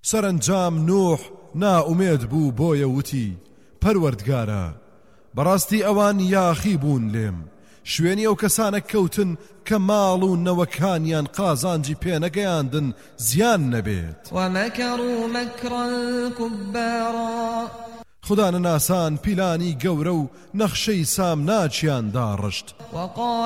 سەرنجام نوح نائومێد بوو بۆیە وتی پەروەردگارە بەڕاستی ئەوان یاخی بوون لێم شوێنی ئەو کەسانە کەوتن کە ماڵ و نەوەکانیان قازانجی پێنەگەیاندن زیان نەبێت ومەکەڕوا مەکرا کوبارا خدا نەناسان پیلانی گەورە و نەخشەی سام ناچیان داڕشت